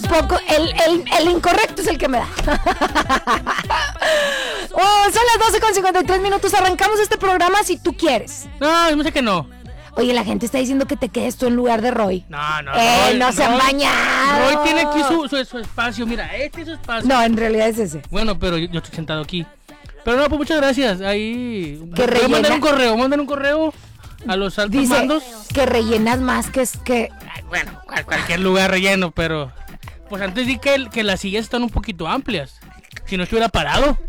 poco, el incorrecto es el que me da. Son las 12:53. Arrancamos este programa si tú quieres. No, yo no sé que no. Oye, la gente está diciendo que te quedes tú en lugar de Roy. No, no se han bañado. Roy tiene aquí su espacio, mira, este es su espacio. No, en realidad es ese. Bueno, pero yo estoy sentado aquí. Pero no, pues muchas gracias. Ahí que voy a mandar un correo a los altos mandos. Que rellenas más que... Ay, bueno, cualquier lugar relleno, pero... Pues antes di que las sillas están un poquito amplias. Si no estuviera parado.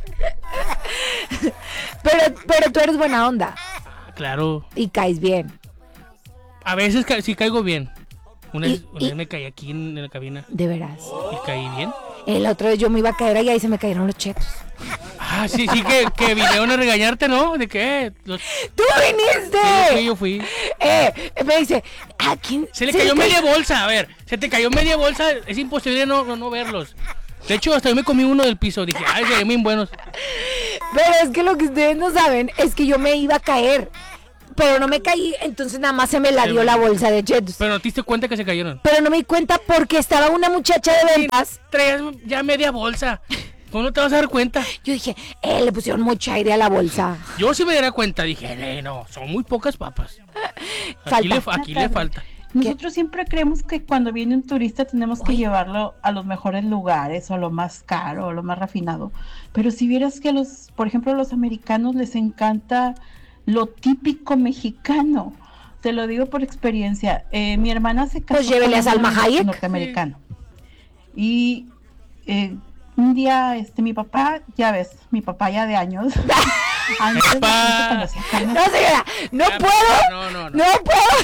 pero tú eres buena onda. Claro. Y caes bien. A veces sí caigo bien. Una vez me caí aquí en la cabina. ¿De veras? ¿Y caí bien? El otro día yo me iba a caer allá y se me cayeron los chetos. Ah, sí, que vinieron a regañarte, ¿no? ¿De qué? ¡Tú viniste! Sí, yo fui. Me dice, ¿a quién? Se le cayó media bolsa, a ver, se te cayó media bolsa, es imposible no verlos. De hecho, hasta yo me comí uno del piso, dije, ay, se ven bien buenos. Pero es que lo que ustedes no saben es que yo me iba a caer. Pero no me caí, entonces nada más se me la dio la bolsa de chetos. Pero no te diste cuenta que se cayeron. Pero no me di cuenta porque estaba una muchacha de ventas. Traías ya media bolsa. ¿Cómo no te vas a dar cuenta? Yo dije, le pusieron mucho aire a la bolsa. Yo sí me daría cuenta, dije, no, son muy pocas papas. Aquí le falta. Nosotros siempre creemos que cuando viene un turista tenemos que llevarlo a los mejores lugares o a lo más caro o lo más refinado. Pero si vieras que por ejemplo, a los americanos les encanta lo típico mexicano. Te lo digo por experiencia. Mi hermana se casó pues llévele a Salma Hayek, norteamericano. Sí. Y un día mi papá, ya ves, mi papá ya de años. No, señora, no puedo. No puedo.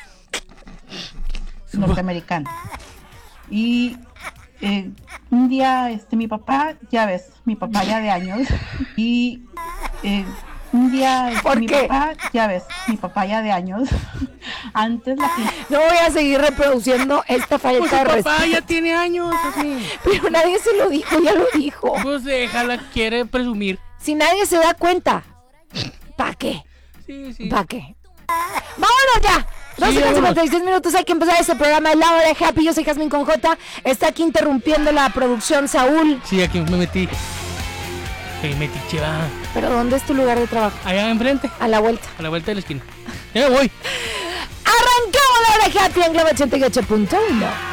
Norteamericano. Y un día mi papá, ya ves, mi papá ya de años. Y un día ¿Por qué? Papá, ya ves, mi papá ya de años. Antes la gente... No voy a seguir reproduciendo esta falta de respeto. Pues papá ya tiene años, así. Pero nadie se lo dijo, ya lo dijo. Pues déjala, quiere presumir. Si nadie se da cuenta, ¿para qué? Sí. ¿Para qué? ¡Vámonos ya! 12:56, hay que empezar este programa. El lado de Happy, yo soy Jazmín con J. Está aquí interrumpiendo la producción Saúl. Sí, aquí me metí. Cheva. ¿Pero dónde es tu lugar de trabajo? Allá enfrente. A la vuelta. A la vuelta de la esquina. Ya me voy. Arrancamos la hora Happy en Globo 88.1.